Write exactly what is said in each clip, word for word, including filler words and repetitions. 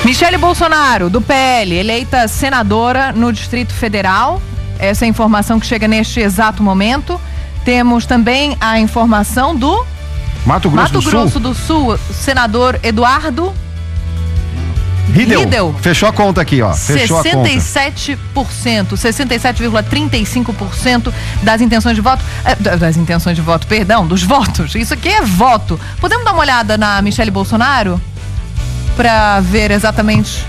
Michele Bolsonaro, do P L, eleita senadora no Distrito Federal. Essa é a informação que chega neste exato momento. Temos também a informação do Mato Grosso, Mato do, Grosso Sul. do Sul, senador Eduardo Ridel. Ridel. Fechou a conta aqui, ó. Fechou sessenta e sete por cento, sessenta e sete vírgula trinta e cinco por cento das intenções de voto, eh, das intenções de voto, perdão, dos votos. Isso aqui é voto. Podemos dar uma olhada na Michele Bolsonaro para ver exatamente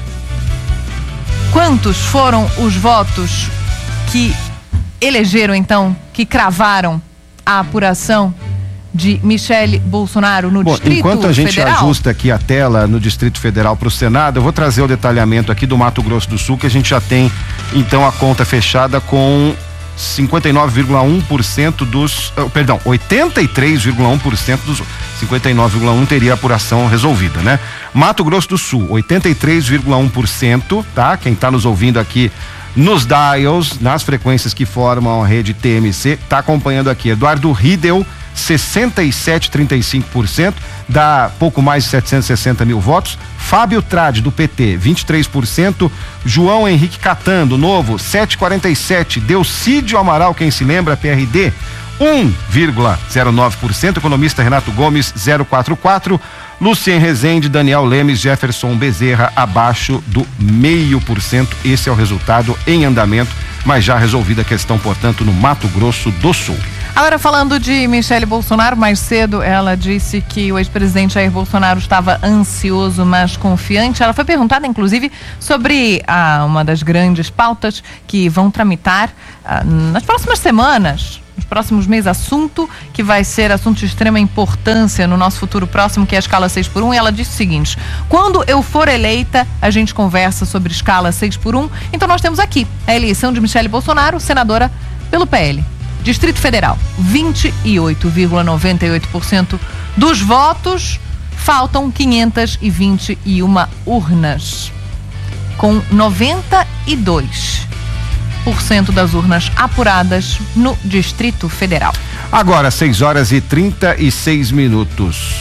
quantos foram os votos que elegeram, então, que cravaram a apuração de Michele Bolsonaro no Bom, Distrito Federal? Enquanto a gente Federal? ajusta aqui a tela no Distrito Federal para o Senado, eu vou trazer o detalhamento aqui do Mato Grosso do Sul, que a gente já tem, então, a conta fechada com cinquenta e nove vírgula um por cento dos, uh, perdão, oitenta e três vírgula um por cento dos cinquenta e nove vírgula um por cento teria a apuração resolvida, né? Mato Grosso do Sul, oitenta e três vírgula um por cento, tá? Quem está nos ouvindo aqui nos dials, nas frequências que formam a rede T M C, tá acompanhando aqui. Eduardo Ridel, sessenta e sete vírgula trinta e cinco por cento, dá pouco mais de setecentos e sessenta mil votos. Fábio Trade, do P T, vinte e três por cento. João Henrique Catan, do Novo, sete vírgula quarenta e sete por cento. Delcídio Amaral, quem se lembra, P R D, um vírgula zero nove por cento. Economista Renato Gomes, zero vírgula quarenta e quatro por cento. Lucien Rezende, Daniel Lemes, Jefferson Bezerra, abaixo do meio por cento. Esse é o resultado em andamento, mas já resolvida a questão, portanto, no Mato Grosso do Sul. Agora, falando de Michele Bolsonaro, mais cedo ela disse que o ex-presidente Jair Bolsonaro estava ansioso, mas confiante. Ela foi perguntada, inclusive, sobre ah, uma das grandes pautas que vão tramitar ah, nas próximas semanas, nos próximos meses, assunto que vai ser assunto de extrema importância no nosso futuro próximo, que é a escala seis por um, e ela disse o seguinte: quando eu for eleita, a gente conversa sobre escala seis por um. Então nós temos aqui a eleição de Michele Bolsonaro, senadora pelo P L. Distrito Federal, vinte e oito vírgula noventa e oito por cento dos votos, faltam quinhentas e vinte e uma urnas, com noventa e dois por cento das urnas apuradas no Distrito Federal. Agora, seis horas e trinta e seis minutos.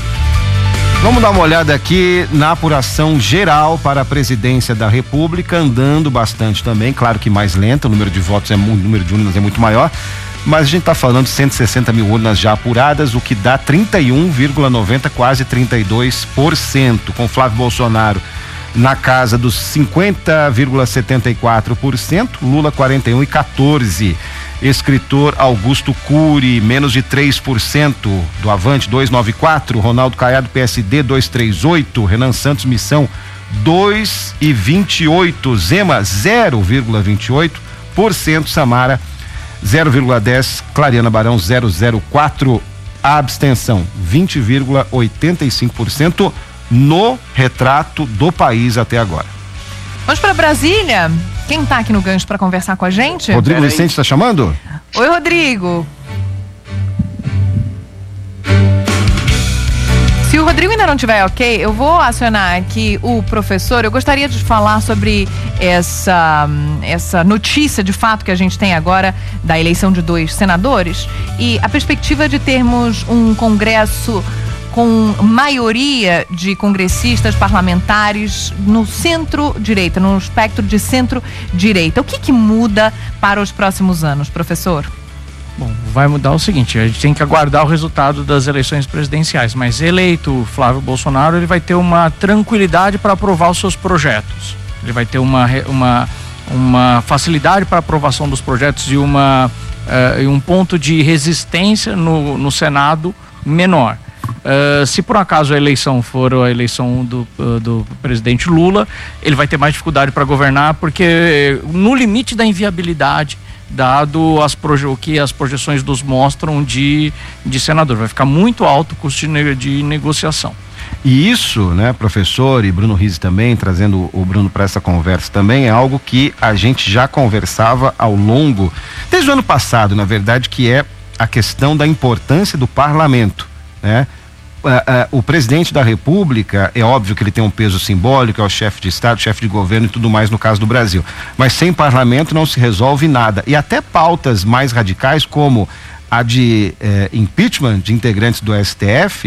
Vamos dar uma olhada aqui na apuração geral para a presidência da República, andando bastante também, claro que mais lenta, o número de votos é muito, o número de urnas é muito maior, mas a gente está falando de cento e sessenta mil urnas já apuradas, o que dá trinta e um vírgula noventa por cento, quase trinta e dois por cento, com Flávio Bolsonaro na casa dos cinquenta vírgula setenta e quatro por cento, Lula quarenta e um vírgula quatorze por cento. Escritor Augusto Cury, menos de três por cento, do Avante duzentos e noventa e quatro, Ronaldo Caiado, P S D duzentos e trinta e oito, Renan Santos Missão dois vírgula vinte e oito, Zema zero vírgula vinte e oito por cento, Samara zero vírgula dez, Clariana Barão zero vírgula zero quatro, a abstenção vinte vírgula oitenta e cinco por cento no retrato do país até agora. Vamos para Brasília. Quem está aqui no gancho para conversar com a gente? Rodrigo Vicente está chamando? Oi, Rodrigo. Se o Rodrigo ainda não tiver ok, eu vou acionar aqui o professor. Eu gostaria de falar sobre essa, essa notícia de fato que a gente tem agora da eleição de dois senadores e a perspectiva de termos um Congresso com maioria de congressistas parlamentares no centro-direita, no espectro de centro-direita. O que que muda para os próximos anos, professor? Bom, vai mudar o seguinte, a gente tem que aguardar o resultado das eleições presidenciais, mas eleito Flávio Bolsonaro, ele vai ter uma tranquilidade para aprovar os seus projetos. Ele vai ter uma, uma, uma facilidade para aprovação dos projetos e uma, uh, um ponto de resistência no, no Senado menor. Uh, se por acaso a eleição for a eleição do, uh, do presidente Lula, ele vai ter mais dificuldade para governar, porque no limite da inviabilidade, dado as proje- o que as projeções nos mostram de, de senador, vai ficar muito alto o custo de, ne- de negociação. E isso, né, professor, e Bruno Rizzi também, trazendo o Bruno para essa conversa também, é algo que a gente já conversava ao longo, desde o ano passado, na verdade, que é a questão da importância do parlamento, né? Uh, uh, o presidente da República, é óbvio que ele tem um peso simbólico, é o chefe de Estado, chefe de governo e tudo mais no caso do Brasil, mas sem parlamento não se resolve nada, e até pautas mais radicais como a de eh, impeachment de integrantes do S T F,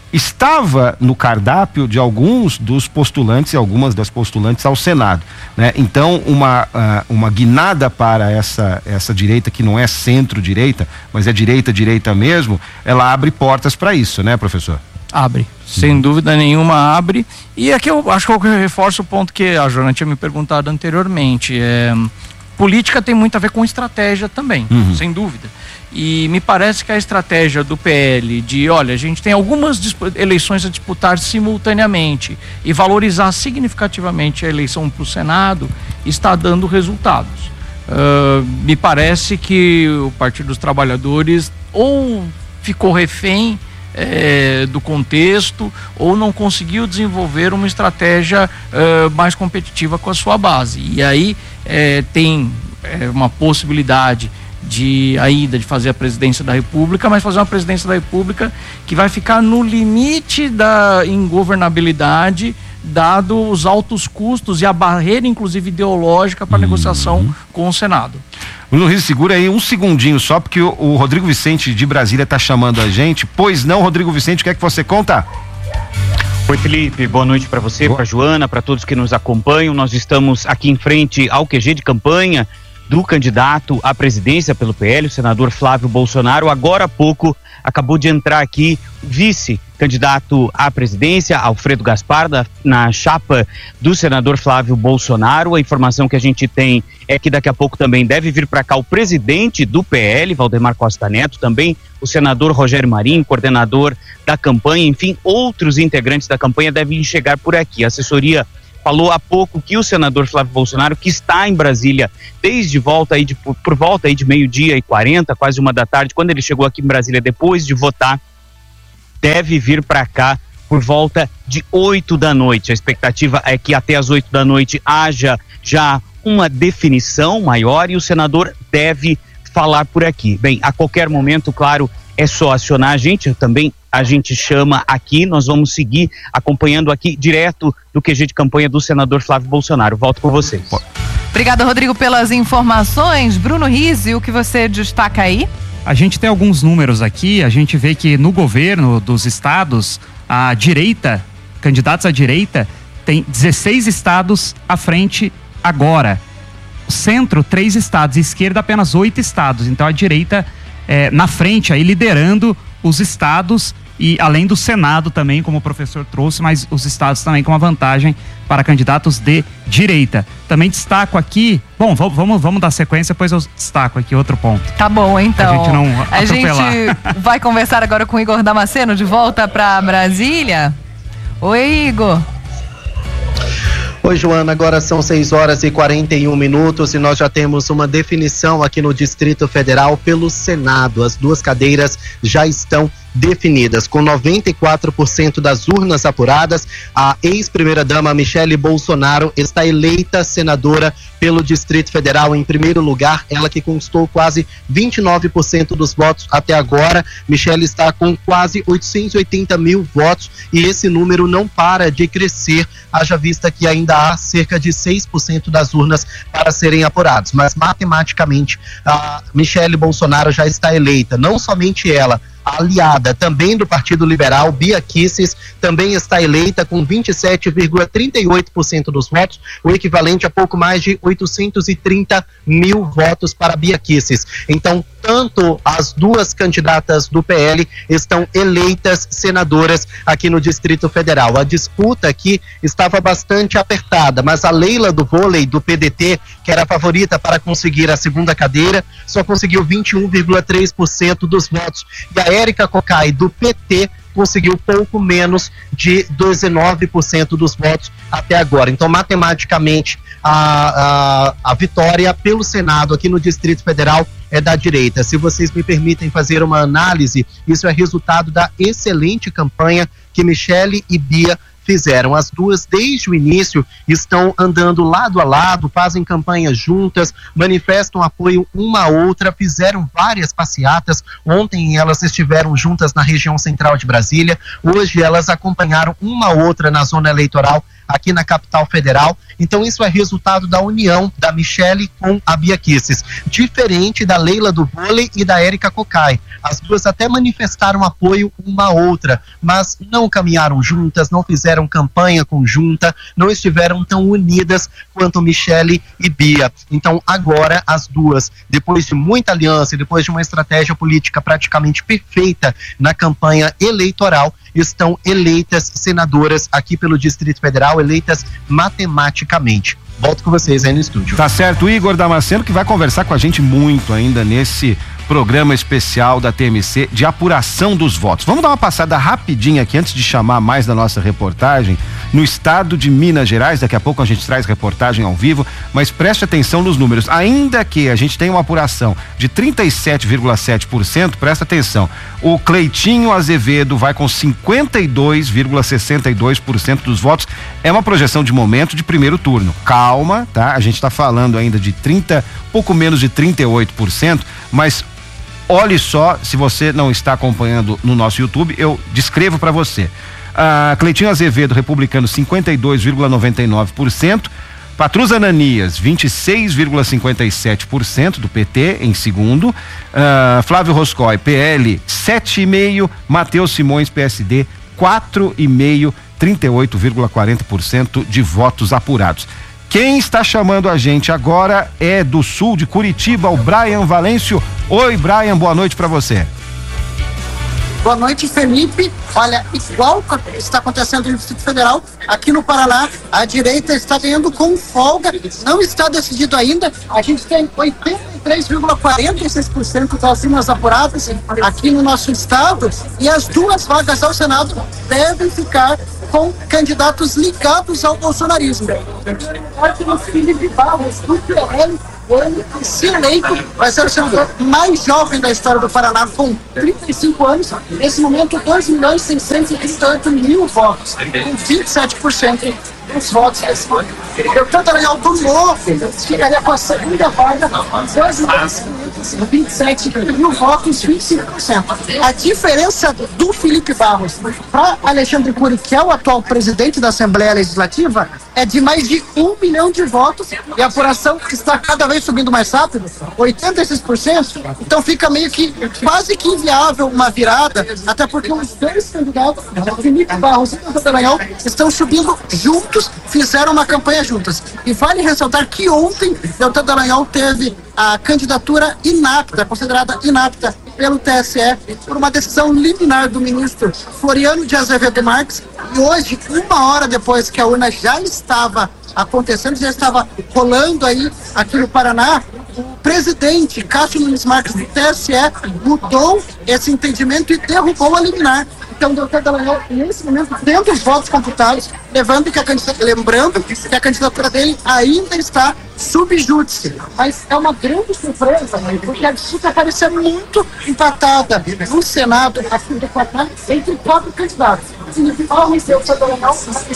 estava no cardápio de alguns dos postulantes e algumas das postulantes ao Senado, né? Então, uma, uh, uma guinada para essa, essa direita, que não é centro-direita, mas é direita-direita mesmo, ela abre portas para isso, né, professor? Abre, sem uhum. dúvida nenhuma abre. E aqui eu acho que eu reforço o ponto que a Joana tinha me perguntado anteriormente. É, política tem muito a ver com estratégia também, uhum. sem dúvida. E me parece que a estratégia do P L de, olha, a gente tem algumas eleições a disputar simultaneamente e valorizar significativamente a eleição para o Senado está dando resultados. Uh, me parece que o Partido dos Trabalhadores ou ficou refém É, do contexto ou não conseguiu desenvolver uma estratégia uh, mais competitiva com a sua base. E aí é, tem é, uma possibilidade de a ida de fazer a presidência da República, mas fazer uma presidência da República que vai ficar no limite da ingovernabilidade, dado os altos custos e a barreira, inclusive ideológica, para uhum. negociação com o Senado. Bruno Rizzi, segura aí um segundinho só, porque o, o Rodrigo Vicente de Brasília está chamando a gente. Pois não, Rodrigo Vicente, o que é que você conta? Oi, Felipe, boa noite para você, para Joana, para todos que nos acompanham. Nós estamos aqui em frente ao Q G de campanha do candidato à presidência pelo P L, o senador Flávio Bolsonaro. Agora há pouco acabou de entrar aqui o vice-candidato à presidência, Alfredo Gaspar, da, na chapa do senador Flávio Bolsonaro. A informação que a gente tem é que daqui a pouco também deve vir para cá o presidente do P L, Valdemar Costa Neto, também o senador Rogério Marinho, coordenador da campanha, enfim, outros integrantes da campanha devem chegar por aqui. A assessoria falou há pouco que o senador Flávio Bolsonaro, que está em Brasília desde volta aí de, por, por volta aí de meio-dia e quarenta, quase uma da tarde, quando ele chegou aqui em Brasília depois de votar, deve vir para cá por volta de oito da noite. A expectativa é que até as oito da noite haja já uma definição maior e o senador deve falar por aqui. Bem, a qualquer momento, claro, é só acionar a gente, também a gente chama aqui, nós vamos seguir acompanhando aqui direto do Q G de campanha do senador Flávio Bolsonaro. Volto com vocês. Obrigada, Rodrigo, pelas informações. Bruno Rizzi, o que você destaca aí? A gente tem alguns números aqui, a gente vê que no governo dos estados, a direita, candidatos à direita, tem dezesseis estados à frente agora. Centro, três estados, esquerda, apenas oito estados. Então a direita é, na frente, aí liderando os estados e além do Senado também, como o professor trouxe, mas os estados também com uma vantagem para candidatos de direita. Também destaco aqui, bom, vamos, vamos dar sequência, depois eu destaco aqui outro ponto. Tá bom, então. A gente não A gente vai conversar agora com o Igor Damasceno, de volta para Brasília. Oi, Igor. Oi, Joana, agora são seis horas e quarenta e um minutos e nós já temos uma definição aqui no Distrito Federal pelo Senado. As duas cadeiras já estão definidas. Com noventa e quatro por cento das urnas apuradas, a ex-primeira-dama Michele Bolsonaro está eleita senadora pelo Distrito Federal em primeiro lugar, ela que conquistou quase vinte e nove por cento dos votos até agora. Michele está com quase oitocentos e oitenta mil votos e esse número não para de crescer, haja vista que ainda há cerca de seis por cento das urnas para serem apuradas, mas matematicamente a Michele Bolsonaro já está eleita, não somente ela, a aliada também do Partido Liberal, Bia Kicis, também está eleita com vinte e sete vírgula trinta e oito por cento dos votos, o equivalente a pouco mais de oitocentos e trinta mil votos para Bia Kicis. Então, tanto as duas candidatas do P L estão eleitas senadoras aqui no Distrito Federal. A disputa aqui estava bastante apertada, mas a Leila do vôlei do P D T, que era a favorita para conseguir a segunda cadeira, só conseguiu vinte e um vírgula três por cento dos votos. E a Érica Cocai do P T conseguiu pouco menos de dezenove por cento dos votos até agora. Então, matematicamente, a, a, a vitória pelo Senado aqui no Distrito Federal é da direita. Se vocês me permitem fazer uma análise, isso é resultado da excelente campanha que Michele e Bia fizeram. As duas, desde o início, estão andando lado a lado, fazem campanha juntas, manifestam apoio uma à outra, fizeram várias passeatas. Ontem elas estiveram juntas na região central de Brasília, hoje elas acompanharam uma a outra na zona eleitoral aqui na capital federal. Então isso é resultado da união da Michele com a Bia Kicis, diferente da Leila do vôlei e da Érica Cocai. As duas até manifestaram apoio uma à outra, mas não caminharam juntas, não fizeram campanha conjunta, não estiveram tão unidas quanto Michele e Bia. Então agora as duas, depois de muita aliança e depois de uma estratégia política praticamente perfeita na campanha eleitoral, estão eleitas senadoras aqui pelo Distrito Federal, eleitas matematicamente. Volto com vocês aí no estúdio. Tá certo, Igor Damasceno, que vai conversar com a gente muito ainda nesse programa especial da T M C de apuração dos votos. Vamos dar uma passada rapidinha aqui antes de chamar mais da nossa reportagem no estado de Minas Gerais. Daqui a pouco a gente traz reportagem ao vivo, mas preste atenção nos números. Ainda que a gente tenha uma apuração de trinta e sete vírgula sete por cento, presta atenção, o Cleitinho Azevedo vai com cinquenta e dois vírgula sessenta e dois por cento dos votos. É uma projeção de momento de primeiro turno. Calma, tá? A gente está falando ainda de trinta, pouco menos de trinta e oito por cento, mas olhe só, se você não está acompanhando no nosso YouTube, eu descrevo para você. Ah, Cleitinho Azevedo, republicano, cinquenta e dois vírgula noventa e nove por cento. Patrus Ananias, vinte e seis vírgula cinquenta e sete por cento do P T em segundo. Ah, Flávio Roscoe, P L, sete vírgula cinco por cento. Matheus Simões, P S D, quatro vírgula cinco por cento. trinta e oito vírgula quarenta por cento de votos apurados. Quem está chamando a gente agora é do sul de Curitiba, o Brian Valêncio. Oi, Brian, boa noite para você. Boa noite, Felipe. Olha, igual está acontecendo no Distrito Federal, aqui no Paraná, a direita está ganhando com folga, não está decidido ainda. A gente tem oitenta e três vírgula quarenta e seis por cento das urnas apuradas aqui no nosso estado, e as duas vagas ao Senado devem ficar com candidatos ligados ao bolsonarismo. O Felipe Barros, do P L, ele, se eleito, vai ser o senador mais jovem da história do Paraná, com trinta e cinco anos. Nesse momento, dois milhões seiscentos e trinta e oito mil votos, com vinte e sete por cento dos votos desse momento. Eu tanto era do novo, ficaria com a segunda vaga, dois milhões e vinte e sete mil votos, vinte e cinco por cento. A diferença do Felipe Barros para Alexandre Cury, que é o atual presidente da Assembleia Legislativa, é de mais de um milhão de votos, e a apuração está cada vez subindo mais rápido, oitenta e seis por cento. Então fica meio que quase que inviável uma virada, até porque os dois candidatos, Felipe Barros e Deltan Dallagnol, estão subindo juntos, fizeram uma campanha juntas. E vale ressaltar que ontem Deltan Dallagnol teve a candidatura inapta, considerada inapta pelo T S E, por uma decisão liminar do ministro Floriano de Azevedo Marques. E hoje, uma hora depois que a urna já estava acontecendo, já estava rolando aí aqui no Paraná, o presidente Cássio Nunes Marques do T S E mudou esse entendimento e derrubou a liminar. Então, Deltan Dallagnol, nesse momento, dentro dos votos computados, levando que a lembrando que a candidatura dele ainda está sub júdice. Mas é uma grande surpresa, porque a disputa parecia muito empatada no Senado, aqui do Paraná, entre quatro candidatos. Felipe Barros, Deltan Dallagnol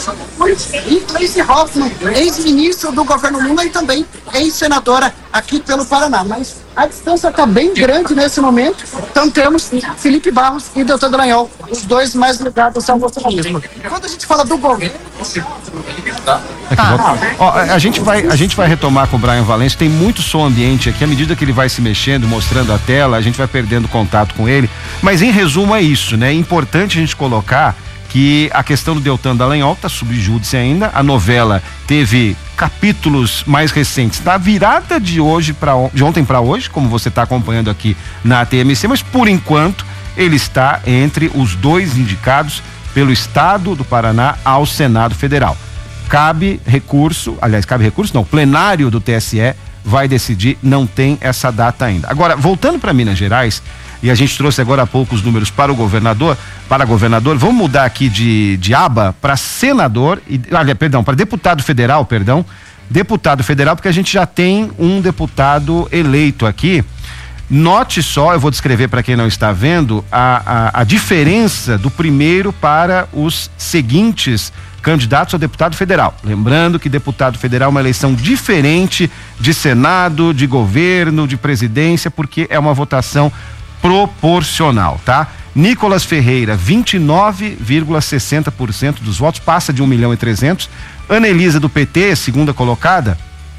e Gleisi Hoffmann, ex-ministro do governo Lula e também ex-senadora aqui pelo Paraná. Mas a distância está bem grande nesse momento, então temos Felipe Barros e Deltan Dallagnol, os dois mais ligados ao bolsonarismo. Quando a gente fala do governo... Tá. Ó, a, gente vai, a gente vai retomar com o Brian Valêncio, tem muito som ambiente aqui, à medida que ele vai se mexendo, mostrando a tela, a gente vai perdendo contato com ele, mas em resumo é isso, né? É importante a gente colocar que a questão do Deltan Dallagnol está sob júdice ainda. A novela teve capítulos mais recentes da virada de hoje para de ontem para hoje, como você está acompanhando aqui na T M C, mas por enquanto ele está entre os dois indicados pelo estado do Paraná ao Senado Federal. Cabe recurso, aliás, cabe recurso não, o plenário do T S E vai decidir, não tem essa data ainda. Agora, voltando para Minas Gerais, e a gente trouxe agora há pouco os números para o governador, para governador, vamos mudar aqui de, de aba para senador, e, olha, perdão, para deputado federal, perdão, deputado federal, porque a gente já tem um deputado eleito aqui. Note só, eu vou descrever para quem não está vendo, a, a, a diferença do primeiro para os seguintes candidatos a deputado federal. Lembrando que deputado federal é uma eleição diferente de Senado, de governo, de presidência, porque é uma votação proporcional, tá? Nicolas Ferreira, vinte e nove vírgula sessenta por cento dos votos, passa de um milhão e trezentos. Ana Elisa do P T, segunda colocada,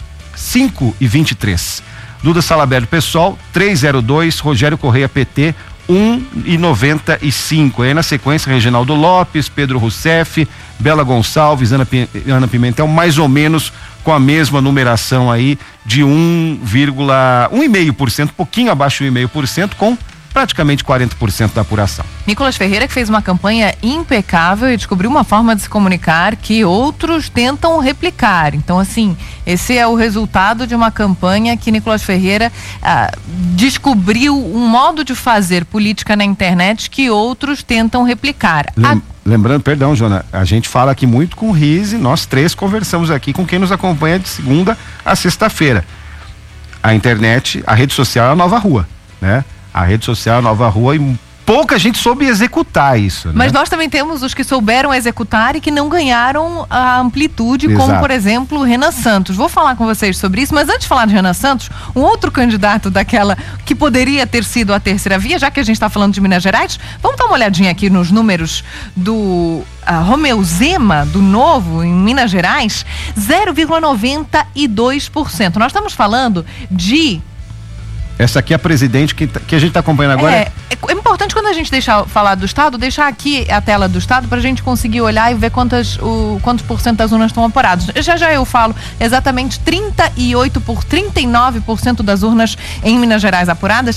cinco e vinte e três. Duda Salabert do PSOL, três zero dois. Rogério Correia, P T, um e noventa e cinco. Aí na sequência, Reginaldo Lopes, Pedro Rousseff, Bela Gonçalves, Ana, Ana Pimentel, mais ou menos com a mesma numeração aí de um vírgula um vírgula cinco por cento, pouquinho abaixo de um vírgula cinco por cento, com praticamente quarenta por cento da apuração. Nicolas Ferreira, que fez uma campanha impecável e descobriu uma forma de se comunicar que outros tentam replicar. Então, assim, esse é o resultado de uma campanha que Nicolas Ferreira ah, descobriu um modo de fazer política na internet que outros tentam replicar. Lem A... Lembrando, perdão, Jona, a gente fala aqui muito com o Rise, nós três conversamos aqui com quem nos acompanha de segunda a sexta-feira. A internet, a rede social é a nova rua, né? A rede social é a nova rua e pouca gente soube executar isso, né? Mas nós também temos os que souberam executar e que não ganharam a amplitude, Exato. Como, por exemplo, o Renan Santos. Vou falar com vocês sobre isso, mas antes de falar de Renan Santos, um outro candidato daquela que poderia ter sido a terceira via, já que a gente está falando de Minas Gerais, vamos dar uma olhadinha aqui nos números do uh, Romeu Zema, do Novo, em Minas Gerais, zero vírgula noventa e dois por cento. Nós estamos falando de... Essa aqui é a presidente que, que a gente está acompanhando agora. É, é, é importante quando a gente deixar falar do Estado, deixar aqui a tela do Estado para a gente conseguir olhar e ver quantas, o, quantos por cento das urnas estão apuradas. Já já eu falo exatamente trinta e oito por trinta e nove por cento das urnas em Minas Gerais apuradas.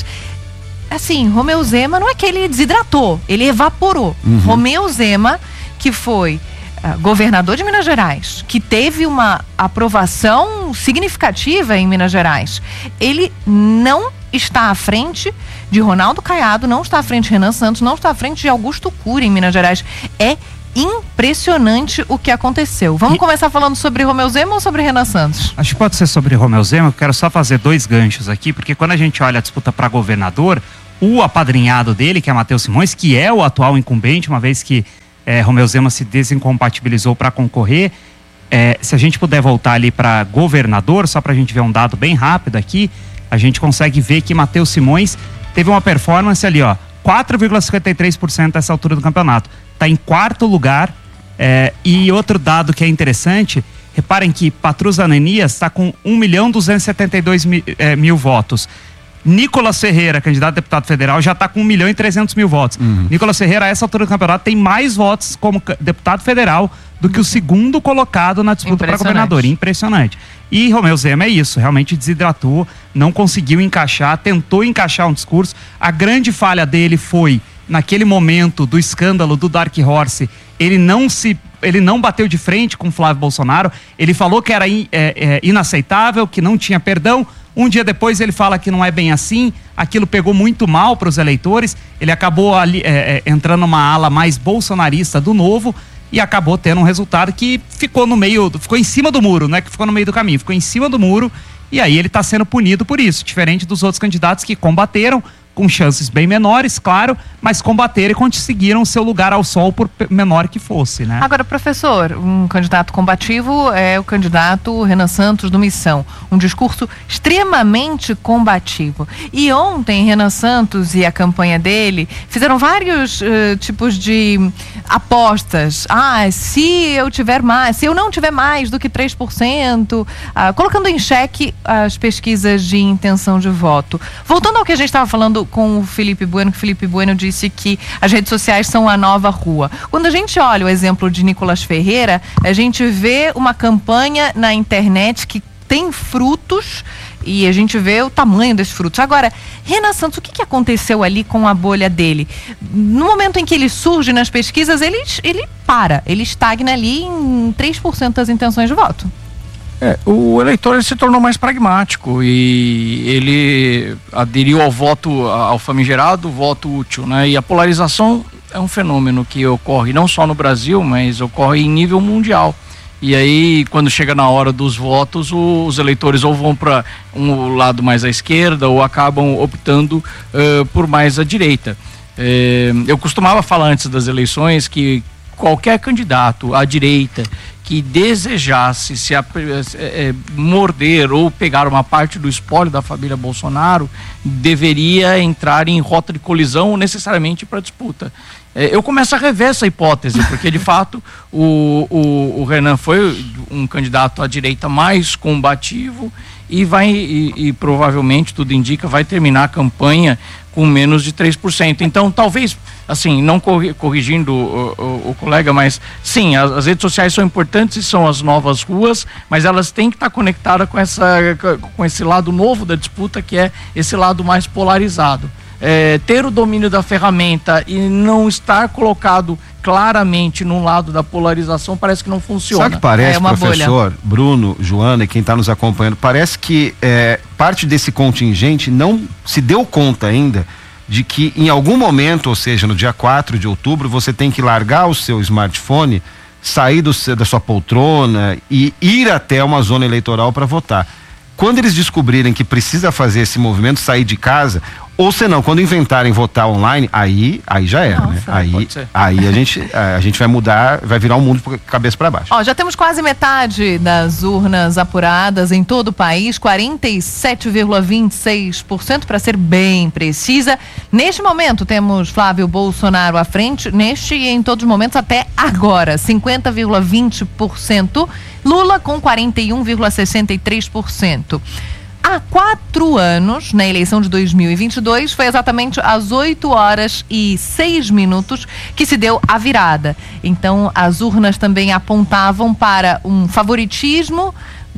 Assim, Romeu Zema não é que ele desidratou, ele evaporou. Uhum. Romeu Zema, que foi uh, governador de Minas Gerais, que teve uma aprovação significativa em Minas Gerais, ele não está à frente de Ronaldo Caiado, não está à frente de Renan Santos, não está à frente de Augusto Cury em Minas Gerais. É impressionante o que aconteceu. Vamos e... começar falando sobre Romeu Zema ou sobre Renan Santos? Acho que pode ser sobre Romeu Zema. Eu quero só fazer dois ganchos aqui, porque quando a gente olha a disputa para governador, o apadrinhado dele, que é Matheus Simões, que é o atual incumbente, uma vez que é, Romeu Zema se desincompatibilizou para concorrer, é, se a gente puder voltar ali para governador, só para a gente ver um dado bem rápido aqui, a gente consegue ver que Matheus Simões teve uma performance ali, ó, quatro vírgula cinquenta e três por cento nessa altura do campeonato. Está em quarto lugar. É, e outro dado que é interessante, reparem que Patrus Ananias está com um milhão duzentos e setenta e dois mil, é, mil votos. Nicolas Ferreira, candidato a deputado federal, já está com um milhão e trezentos mil votos. Uhum. Nicolas Ferreira, a essa altura do campeonato, tem mais votos como deputado federal do que o segundo colocado na disputa para governador. Impressionante. E Romeu Zema é isso, realmente desidratou, não conseguiu encaixar, tentou encaixar um discurso. A grande falha dele foi, naquele momento do escândalo do Dark Horse, ele não se, ele não bateu de frente com Flávio Bolsonaro, ele falou que era in, é, é, inaceitável, que não tinha perdão. Um dia depois ele fala que não é bem assim, aquilo pegou muito mal para os eleitores, ele acabou ali, é, é, entrando numa ala mais bolsonarista do Novo e acabou tendo um resultado que ficou no meio, ficou em cima do muro, não é que ficou no meio do caminho, ficou em cima do muro e aí ele está sendo punido por isso, diferente dos outros candidatos que combateram, com chances bem menores, claro, mas combateram e conseguiram seu lugar ao sol por menor que fosse, né? Agora, professor, um candidato combativo é o candidato Renan Santos do Missão. Um discurso extremamente combativo. E ontem, Renan Santos e a campanha dele fizeram vários uh, tipos de apostas. Ah, se eu tiver mais, se eu não tiver mais do que três por cento, uh, colocando em xeque as pesquisas de intenção de voto. Voltando ao que a gente estava falando com o Felipe Bueno, que o Felipe Bueno disse que as redes sociais são a nova rua. Quando a gente olha o exemplo de Nicolas Ferreira, a gente vê uma campanha na internet que tem frutos e a gente vê o tamanho desses frutos. Agora, Renan Santos, o que, que aconteceu ali com a bolha dele? No momento em que ele surge nas pesquisas, ele, ele para, ele estagna ali em três por cento das intenções de voto. É, o eleitor ele se tornou mais pragmático e ele aderiu ao voto, ao famigerado voto útil, né? E a polarização é um fenômeno que ocorre não só no Brasil, mas ocorre em nível mundial. E aí, quando chega na hora dos votos, os eleitores ou vão para um lado mais à esquerda ou acabam optando uh, por mais à direita. Uh, eu costumava falar antes das eleições que qualquer candidato à direita que desejasse se é, é, morder ou pegar uma parte do espólio da família Bolsonaro deveria entrar em rota de colisão necessariamente para disputa. É, eu começo a rever essa hipótese, porque de fato o, o, o Renan foi um candidato à direita mais combativo e vai e, e provavelmente, tudo indica, vai terminar a campanha com menos de três por cento. Então, talvez, assim, não corrigindo o, o, o colega, mas sim, as, as redes sociais são importantes e são as novas ruas, mas elas têm que estar conectadas com, essa, com esse lado novo da disputa, que é esse lado mais polarizado. É, ter o domínio da ferramenta e não estar colocado claramente no lado da polarização parece que não funciona. Sabe o que parece, é uma professor, bolha. Bruno, Joana e quem está nos acompanhando, parece que é, parte desse contingente não se deu conta ainda de que em algum momento, ou seja, no dia quatro de outubro, você tem que largar o seu smartphone, sair do, da sua poltrona e ir até uma zona eleitoral para votar. Quando eles descobrirem que precisa fazer esse movimento, sair de casa, ou senão, quando inventarem votar online, aí, aí já era, Nossa, né? Aí, aí a gente, a gente vai mudar, vai virar o mundo de cabeça para baixo. Ó, já temos quase metade das urnas apuradas em todo o país, quarenta e sete vírgula vinte e seis por cento para ser bem precisa. Neste momento temos Flávio Bolsonaro à frente, neste e em todos os momentos até agora, cinquenta vírgula vinte por cento. Lula com quarenta e um vírgula sessenta e três por cento. Há quatro anos, na eleição de dois mil e vinte e dois, foi exatamente às oito horas e seis minutos que se deu a virada. Então, as urnas também apontavam para um favoritismo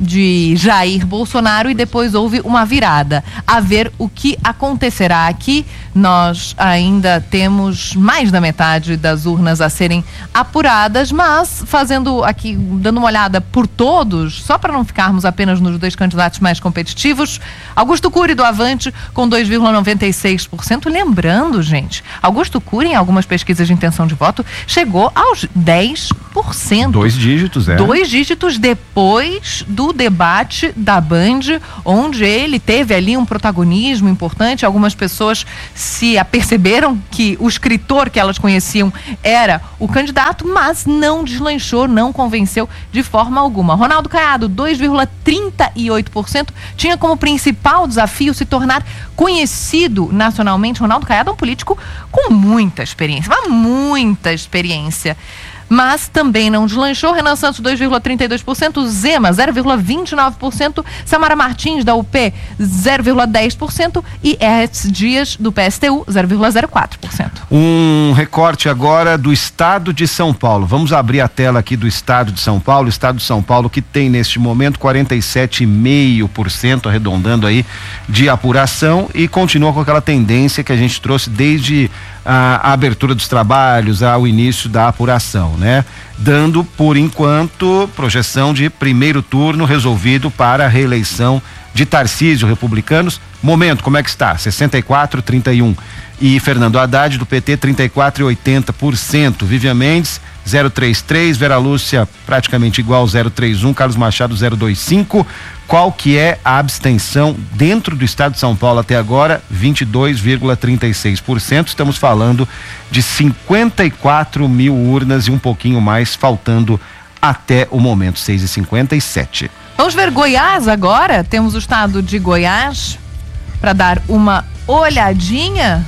de Jair Bolsonaro e depois houve uma virada. A ver o que acontecerá aqui. Nós ainda temos mais da metade das urnas a serem apuradas, mas fazendo aqui, dando uma olhada por todos, só para não ficarmos apenas nos dois candidatos mais competitivos, Augusto Cury do Avante com dois vírgula noventa e seis por cento. Lembrando, gente, Augusto Cury, em algumas pesquisas de intenção de voto, chegou aos dez por cento. Dois dígitos, é. Dois dígitos depois do debate da Band, onde ele teve ali um protagonismo importante. Algumas pessoas se aperceberam que o escritor que elas conheciam era o candidato, mas não deslanchou, não convenceu de forma alguma. Ronaldo Caiado, dois vírgula trinta e oito por cento, tinha como principal desafio se tornar conhecido nacionalmente. Ronaldo Caiado é um político com muita experiência, mas muita experiência. Mas também não deslanchou. Renan Santos, dois vírgula trinta e dois por cento, Zema, zero vírgula vinte e nove por cento, Samara Martins, da U P, zero vírgula dez por cento e Hertz Dias, do P S T U, zero vírgula zero quatro por cento. Um recorte agora do estado de São Paulo. Vamos abrir a tela aqui do estado de São Paulo. O estado de São Paulo que tem neste momento quarenta e sete vírgula cinco por cento, arredondando aí, de apuração e continua com aquela tendência que a gente trouxe desde a, a abertura dos trabalhos, ao início da apuração, né? Dando, por enquanto, projeção de primeiro turno resolvido para a reeleição de Tarcísio, republicanos. Momento, como é que está? sessenta e quatro, trinta e um. E Fernando Haddad, do P T, trinta e quatro vírgula oitenta por cento. Vivian Mendes, zero vírgula trinta e três. Vera Lúcia, praticamente igual, zero vírgula trinta e um. Carlos Machado, zero vírgula vinte e cinco. Qual que é a abstenção dentro do estado de São Paulo até agora? vinte e dois vírgula trinta e seis por cento. Estamos falando de cinquenta e quatro mil urnas e um pouquinho mais, faltando até o momento, seis e cinquenta e sete. Vamos ver Goiás agora. Temos o estado de Goiás para dar uma olhadinha.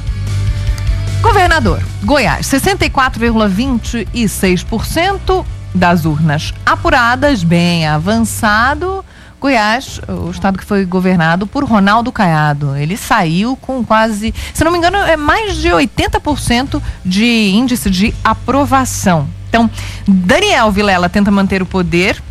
Governador, Goiás, sessenta e quatro vírgula vinte e seis por cento das urnas apuradas, bem avançado. Goiás, o estado que foi governado por Ronaldo Caiado, ele saiu com quase, se não me engano, é mais de oitenta por cento de índice de aprovação. Então, Daniel Vilela tenta manter o poder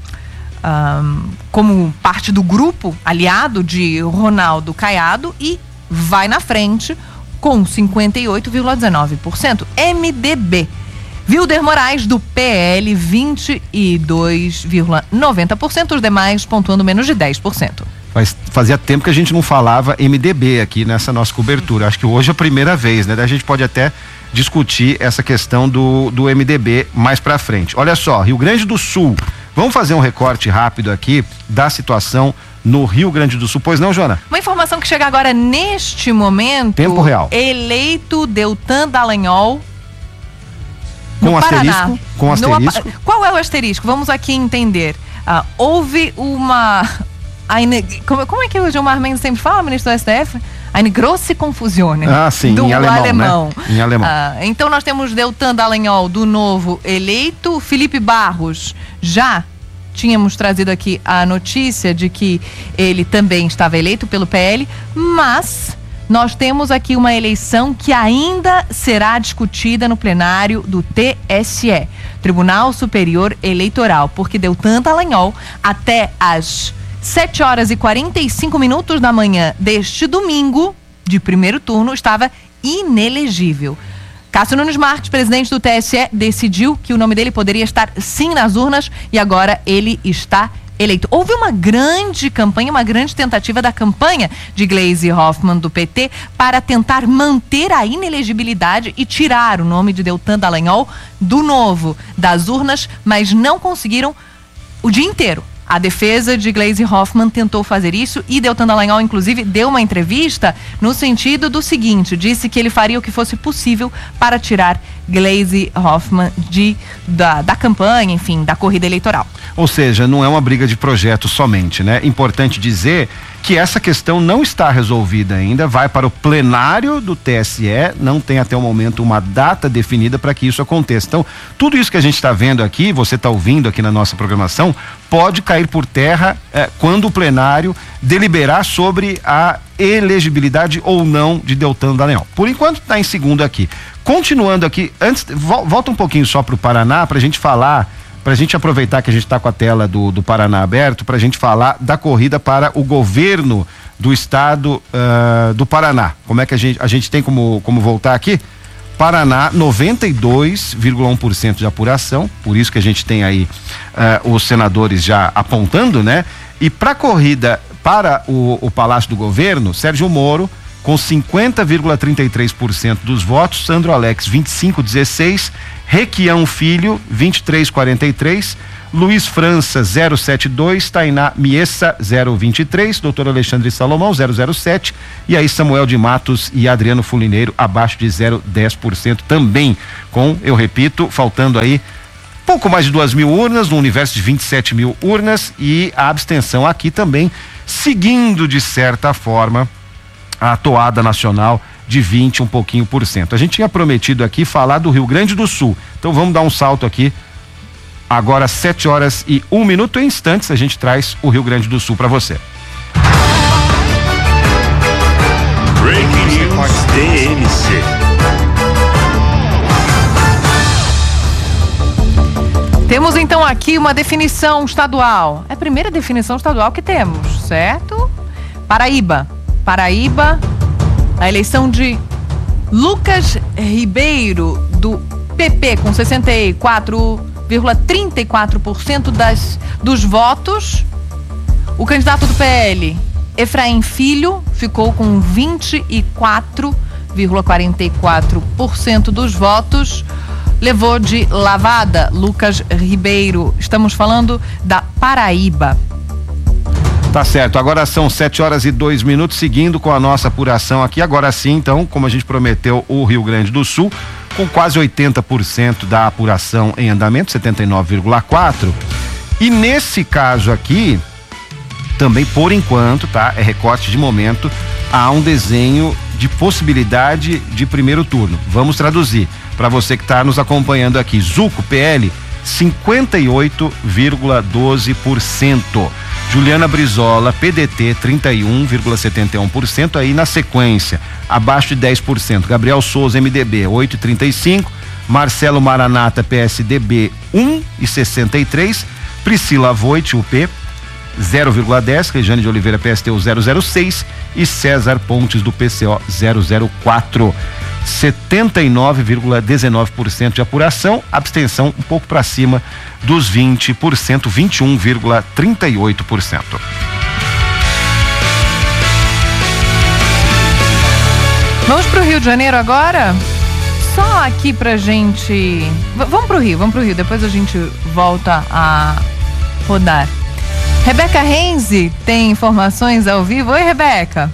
um, como parte do grupo aliado de Ronaldo Caiado e vai na frente com cinquenta e oito vírgula dezenove por cento. M D B, Wilder Moraes, do P L, vinte e dois vírgula noventa por cento, os demais pontuando menos de dez por cento. Faz, fazia tempo que a gente não falava M D B aqui nessa nossa cobertura. Acho que hoje é a primeira vez, né? A gente pode até discutir essa questão do, do M D B mais pra frente. Olha só, Rio Grande do Sul. Vamos fazer um recorte rápido aqui da situação no Rio Grande do Sul. Pois não, Joana? Uma informação que chega agora neste momento. Tempo real. Eleito Deltan Dallagnol Com no asterisco? Paraná, Com asterisco? No, qual é o asterisco? Vamos aqui entender. Ah, houve uma... Eine, como, como é que o Gilmar Mendes sempre fala, ministro do S T F? Eine grosse Confusione. Ah, sim, do em alemão, alemão. Né? Em alemão. Ah, então nós temos Deltan Dallagnol, do Novo, eleito. Felipe Barros, já tínhamos trazido aqui a notícia de que ele também estava eleito pelo P L, mas nós temos aqui uma eleição que ainda será discutida no plenário do T S E, Tribunal Superior Eleitoral, porque Deltan Dallagnol, até às sete horas e quarenta e cinco minutos da manhã deste domingo, de primeiro turno, estava inelegível. Cássio Nunes Marques, presidente do T S E, decidiu que o nome dele poderia estar sim nas urnas e agora ele está eleito. Houve uma grande campanha, uma grande tentativa da campanha de Gleisi Hoffmann do P T para tentar manter a inelegibilidade e tirar o nome de Deltan Dallagnol do Novo das urnas, mas não conseguiram o dia inteiro. A defesa de Gleisi Hoffmann tentou fazer isso e Deltan Dallagnol, inclusive, deu uma entrevista no sentido do seguinte: disse que ele faria o que fosse possível para tirar Gleisi Hoffmann de, da, da campanha, enfim, da corrida eleitoral. Ou seja, não é uma briga de projeto somente, né? Importante dizer que essa questão não está resolvida ainda, vai para o plenário do T S E, não tem até o momento uma data definida para que isso aconteça. Então, tudo isso que a gente está vendo aqui, você está ouvindo aqui na nossa programação, pode cair por terra eh, quando o plenário deliberar sobre a elegibilidade ou não de Deltan Dallagnol. Por enquanto está em segundo aqui. Continuando aqui, antes, volta um pouquinho só para o Paraná, para a gente falar, para a gente aproveitar que a gente está com a tela do, do Paraná aberto, para a gente falar da corrida para o governo do estado uh, do Paraná. Como é que a gente, a gente tem como, como voltar aqui? Paraná, noventa e dois vírgula um por cento de apuração, por isso que a gente tem aí uh, os senadores já apontando, né? E para a corrida para o, o Palácio do Governo, Sérgio Moro com cinquenta vírgula trinta e três por cento dos votos, Sandro Alex vinte e cinco vírgula dezesseis, Requião Filho vinte e três vírgula quarenta e três, Luiz França zero vírgula setenta e dois, Tainá Miessa zero vírgula vinte e três, doutor Alexandre Salomão zero vírgula zero sete e aí Samuel de Matos e Adriano Fulineiro abaixo de zero vírgula dez por cento também, com, eu repito, faltando aí pouco mais de duas mil urnas, no universo de vinte e sete mil urnas, e a abstenção aqui também seguindo de certa forma a toada nacional de vinte, um pouquinho por cento. A gente tinha prometido aqui falar do Rio Grande do Sul, então vamos dar um salto aqui. Agora sete horas e um minuto, em instantes a gente traz o Rio Grande do Sul para você. Breaking News D M C. Temos então aqui uma definição estadual. É a primeira definição estadual que temos, certo? Paraíba. Paraíba, a eleição de Lucas Ribeiro, do P P, com sessenta e quatro vírgula trinta e quatro por cento das, dos votos. O candidato do P L, Efraim Filho, ficou com vinte e quatro vírgula quarenta e quatro por cento dos votos. Levou de lavada Lucas Ribeiro. Estamos falando da Paraíba. Tá certo, agora são sete horas e dois minutos, seguindo com a nossa apuração aqui. Agora sim, então, como a gente prometeu, o Rio Grande do Sul, com quase oitenta por cento da apuração em andamento, setenta e nove vírgula quatro por cento. E nesse caso aqui, também por enquanto, tá? É recorte de momento, há um desenho de possibilidade de primeiro turno. Vamos traduzir para você que está nos acompanhando aqui. Zuco, P L, cinquenta e oito vírgula doze por cento. Juliana Brizola, P D T, trinta e um vírgula setenta e um por cento. Aí na sequência, abaixo de dez por cento. Gabriel Souza, M D B, oito vírgula trinta e cinco por cento. Marcelo Maranata, P S D B, um vírgula sessenta e três por cento. Priscila Voit, U P, zero vírgula dez por cento. Regiane de Oliveira, P S T U, zero vírgula zero seis por cento. E César Pontes, do P C O, zero vírgula zero quatro por cento. setenta e nove vírgula dezenove por cento de apuração, abstenção um pouco para cima dos vinte por cento, vinte e um vírgula trinta e oito por cento. Vamos pro Rio de Janeiro agora? Só aqui pra gente... V- vamos pro Rio, vamos pro Rio, depois a gente volta a rodar. Rebeca Renzi tem informações ao vivo. Oi, Rebeca.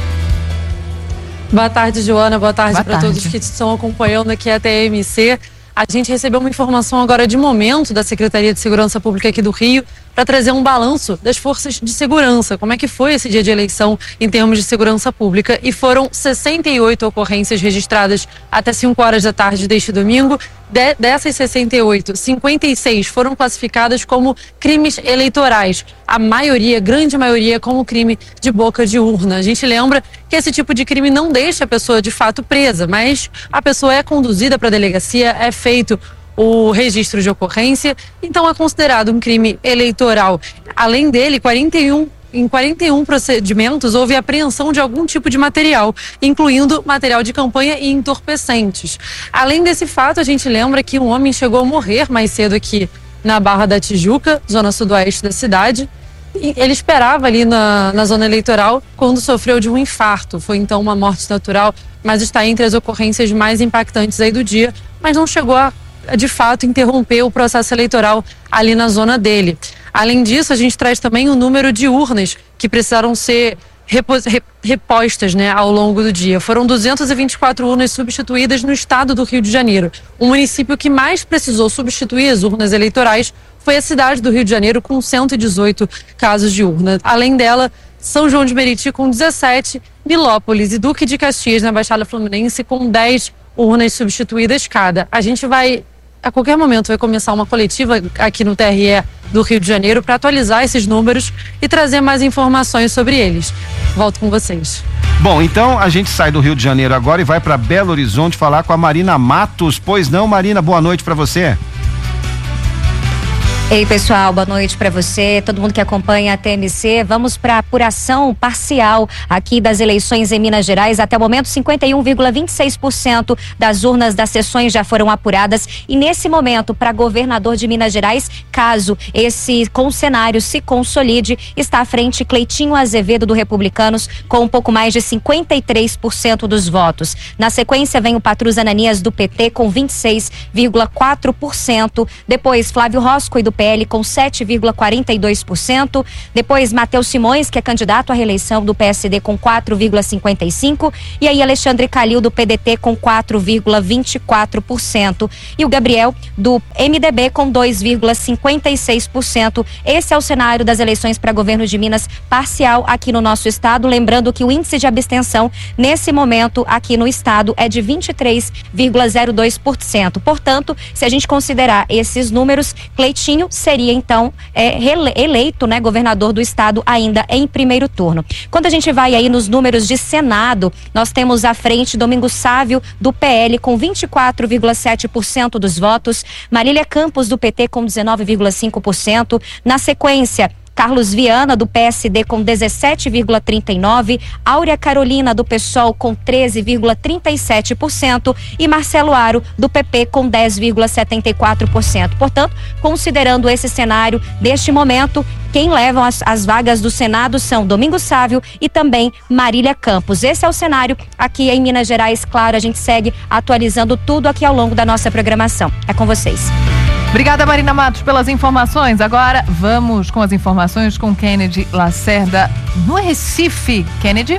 Boa tarde, Joana. Boa tarde Boa para tarde. todos que estão acompanhando aqui a T M C. A gente recebeu uma informação agora de momento da Secretaria de Segurança Pública aqui do Rio para trazer um balanço das forças de segurança. Como é que foi esse dia de eleição em termos de segurança pública? E foram sessenta e oito ocorrências registradas até cinco horas da tarde deste domingo. De, dessas sessenta e oito, cinquenta e seis foram classificadas como crimes eleitorais. A maioria, grande maioria, como crime de boca de urna. A gente lembra que esse tipo de crime não deixa a pessoa de fato presa, mas a pessoa é conduzida para a delegacia, é feito o registro de ocorrência, então é considerado um crime eleitoral. Além dele, quarenta e um em quarenta e um procedimentos houve apreensão de algum tipo de material, incluindo material de campanha e entorpecentes. Além desse fato, a gente lembra que um homem chegou a morrer mais cedo aqui na Barra da Tijuca, zona sudoeste da cidade. E ele esperava ali na, na zona eleitoral quando sofreu de um infarto. Foi então uma morte natural, mas está entre as ocorrências mais impactantes aí do dia, mas não chegou a de fato interromper o processo eleitoral ali na zona dele. Além disso, a gente traz também o número de urnas que precisaram ser repos, repostas, né, ao longo do dia. Foram duzentas e vinte e quatro urnas substituídas no estado do Rio de Janeiro. O município que mais precisou substituir as urnas eleitorais foi a cidade do Rio de Janeiro, com cento e dezoito casos de urna. Além dela, São João de Meriti com dezessete, Nilópolis e Duque de Caxias, na Baixada Fluminense, com dez urnas substituídas cada. A gente vai, a qualquer momento, vai começar uma coletiva aqui no T R E do Rio de Janeiro para atualizar esses números e trazer mais informações sobre eles. Volto com vocês. Bom, então a gente sai do Rio de Janeiro agora e vai para Belo Horizonte falar com a Marina Matos. Pois não, Marina, boa noite para você. Ei, pessoal, boa noite para você, todo mundo que acompanha a T M C. Vamos para a apuração parcial aqui das eleições em Minas Gerais. Até o momento, cinquenta e um vírgula vinte e seis por cento das urnas das sessões já foram apuradas. E nesse momento, para governador de Minas Gerais, caso esse com cenário se consolide, está à frente Cleitinho Azevedo do Republicanos com um pouco mais de cinquenta e três por cento dos votos. Na sequência, vem o Patrus Ananias do P T com vinte e seis vírgula quatro por cento. Depois, Flávio Roscoe do P L com sete vírgula quarenta e dois por cento. Depois, Matheus Simões, que é candidato à reeleição do P S D, com quatro vírgula cinquenta e cinco por cento. E aí, Alexandre Calil do P D T com quatro vírgula vinte e quatro por cento. E o Gabriel do M D B com dois vírgula cinquenta e seis por cento. Esse é o cenário das eleições para governo de Minas parcial aqui no nosso estado. Lembrando que o índice de abstenção nesse momento aqui no estado é de vinte e três vírgula zero dois por cento. Portanto, se a gente considerar esses números, Cleitinho seria então é, eleito, né, governador do estado ainda em primeiro turno. Quando a gente vai aí nos números de Senado, nós temos à frente Domingos Sávio do P L com vinte e quatro vírgula sete por cento dos votos, Marília Campos do P T com dezenove vírgula cinco por cento. Na sequência, Carlos Viana, do P S D, com dezessete vírgula trinta e nove por cento, Áurea Carolina, do PSOL, com treze vírgula trinta e sete por cento e Marcelo Aro, do P P, com dez vírgula setenta e quatro por cento. Portanto, considerando esse cenário deste momento, quem levam as, as vagas do Senado são Domingos Sávio e também Marília Campos. Esse é o cenário aqui em Minas Gerais. Claro, a gente segue atualizando tudo aqui ao longo da nossa programação. É com vocês. Obrigada, Marina Matos, pelas informações. Agora vamos com as informações com Kennedy Lacerda no Recife. Kennedy?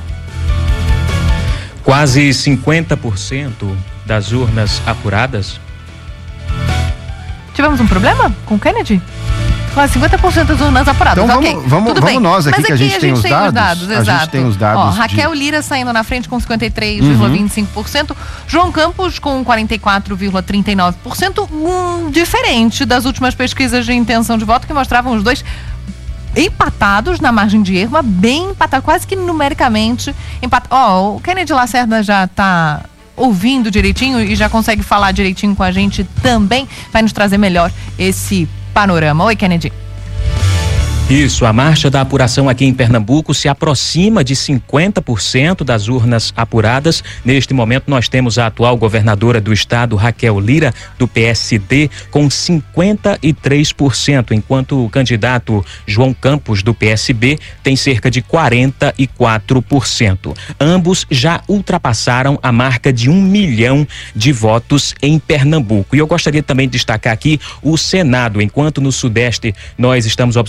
Quase cinquenta por cento das urnas apuradas. Tivemos um problema com o Kennedy? Quase cinquenta por cento das urnas apuradas. Então okay, vamos, vamos, tudo vamos bem. nós aqui, Mas que aqui a gente, a tem, gente os tem dados, os dados. a Exato. gente tem os dados. Ó, Raquel de... Lira saindo na frente com cinquenta e três vírgula vinte e cinco por cento, uhum. João Campos com quarenta e quatro vírgula trinta e nove por cento, hum, diferente das últimas pesquisas de intenção de voto que mostravam os dois empatados na margem de erro, mas bem empatados, quase que numericamente empatados. Ó, o Kennedy Lacerda já está ouvindo direitinho e já consegue falar direitinho com a gente também, vai nos trazer melhor esse panorama. Oi, Kennedy. Isso, a marcha da apuração aqui em Pernambuco se aproxima de cinquenta por cento das urnas apuradas. Neste momento nós temos a atual governadora do estado, Raquel Lira, do P S D, com cinquenta e três por cento, enquanto o candidato João Campos, do P S B, tem cerca de quarenta e quatro por cento. Ambos já ultrapassaram a marca de um milhão de votos em Pernambuco. E eu gostaria também de destacar aqui o Senado. Enquanto no Sudeste nós estamos observando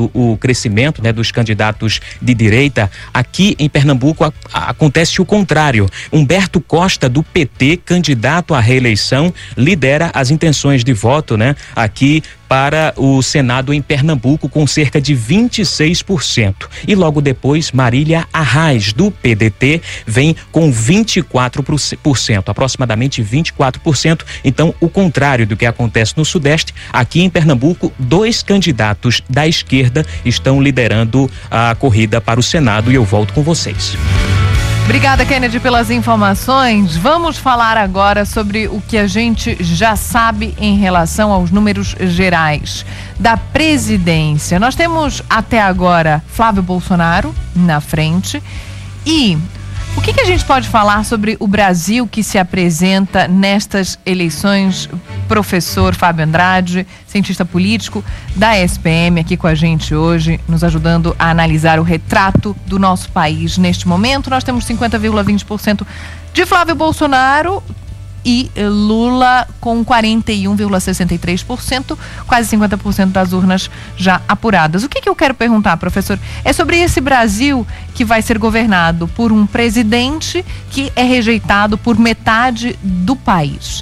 observado o crescimento, né, dos candidatos de direita, aqui em Pernambuco a, a, acontece o contrário. Humberto Costa, do P T, candidato à reeleição, lidera as intenções de voto, né, aqui para o Senado em Pernambuco, com cerca de vinte e seis por cento. E logo depois, Marília Arraes, do P D T, vem com vinte e quatro por cento, aproximadamente vinte e quatro por cento. Então, o contrário do que acontece no Sudeste, aqui em Pernambuco, dois candidatos da esquerda estão liderando a corrida para o Senado, e eu volto com vocês. Obrigada, Kennedy, pelas informações. Vamos falar agora sobre o que a gente já sabe em relação aos números gerais da presidência. Nós temos até agora Flávio Bolsonaro na frente. E o que, que a gente pode falar sobre o Brasil que se apresenta nestas eleições? Professor Fábio Andrade, cientista político da S P M, aqui com a gente hoje, nos ajudando a analisar o retrato do nosso país neste momento. Nós temos cinquenta vírgula vinte por cento de Flávio Bolsonaro e Lula com quarenta e um vírgula sessenta e três por cento, quase cinquenta por cento das urnas já apuradas. O que, que eu quero perguntar, professor, é sobre esse Brasil que vai ser governado por um presidente que é rejeitado por metade do país.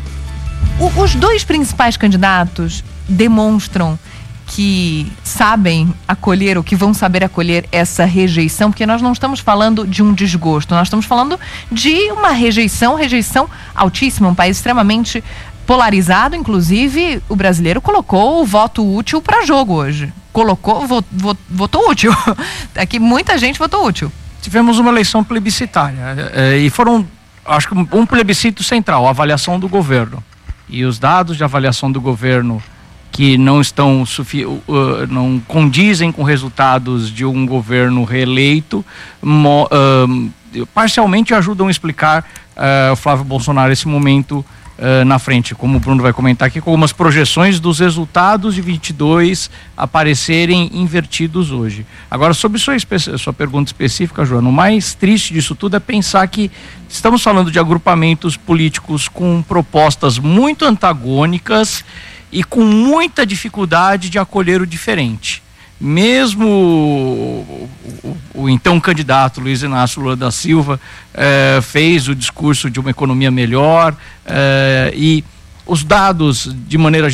O, os dois principais candidatos demonstram que sabem acolher, ou que vão saber acolher essa rejeição, porque nós não estamos falando de um desgosto, nós estamos falando de uma rejeição, rejeição altíssima, um país extremamente polarizado. Inclusive, o brasileiro colocou o voto útil para jogo hoje. Colocou, vo, vo, votou útil. Aqui muita gente votou útil. Tivemos uma eleição plebiscitária, é, e foram, acho que um plebiscito central, a avaliação do governo. E os dados de avaliação do governo que não estão uh, não condizem com resultados de um governo reeleito, mo, uh, parcialmente ajudam a explicar uh, o Flávio Bolsonaro esse momento uh, na frente, como o Bruno vai comentar aqui, com algumas projeções dos resultados de vinte e dois aparecerem invertidos hoje. Agora, sobre sua, sua pergunta específica, Joana, o mais triste disso tudo é pensar que estamos falando de agrupamentos políticos com propostas muito antagônicas e com muita dificuldade de acolher o diferente. Mesmo o, o, o então candidato Luiz Inácio Lula da Silva eh, fez o discurso de uma economia melhor, eh, e os dados, de maneira